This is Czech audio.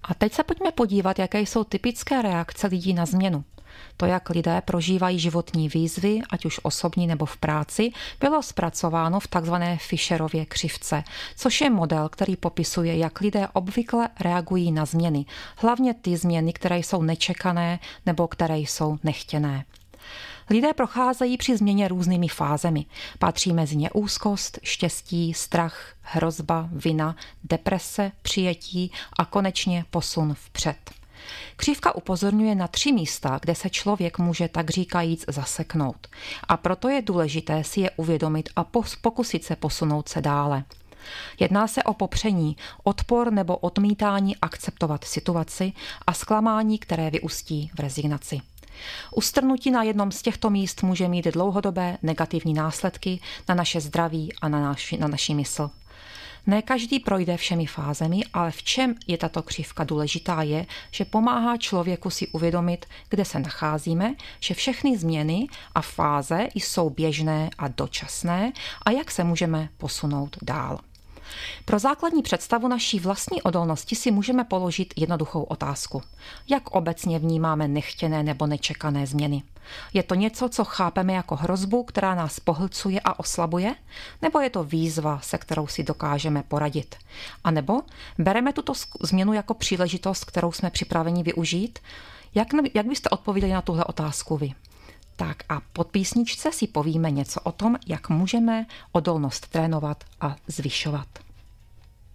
A teď se pojďme podívat, jaké jsou typické reakce lidí na změnu. To, jak lidé prožívají životní výzvy, ať už osobní nebo v práci, bylo zpracováno v tzv. Fisherově křivce, což je model, který popisuje, jak lidé obvykle reagují na změny, hlavně ty změny, které jsou nečekané nebo které jsou nechtěné. Lidé procházejí při změně různými fázemi. Patří mezi ně úzkost, štěstí, strach, hrozba, vina, deprese, přijetí a konečně posun vpřed. Křivka upozorňuje na 3 místa, kde se člověk může tak říkajíc zaseknout. A proto je důležité si je uvědomit a pokusit se posunout se dále. Jedná se o popření, odpor nebo odmítání akceptovat situaci a zklamání, které vyústí v rezignaci. Ustrnutí na jednom z těchto míst může mít dlouhodobé negativní následky na naše zdraví a na naši mysl. Ne každý projde všemi fázemi, ale v čem je tato křivka důležitá je, že pomáhá člověku si uvědomit, kde se nacházíme, že všechny změny a fáze jsou běžné a dočasné a jak se můžeme posunout dál. Pro základní představu naší vlastní odolnosti si můžeme položit jednoduchou otázku. Jak obecně vnímáme nechtěné nebo nečekané změny? Je to něco, co chápeme jako hrozbu, která nás pohlcuje a oslabuje? Nebo je to výzva, se kterou si dokážeme poradit? A nebo bereme tuto změnu jako příležitost, kterou jsme připraveni využít? Jak byste odpověděli na tuhle otázku vy? Tak a po písničce si povíme něco o tom, jak můžeme odolnost trénovat a zvyšovat.